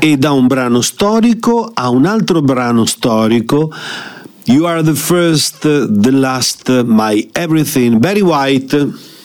E da un brano storico a un altro brano storico, You Are the First, the Last, My Everything, Barry White.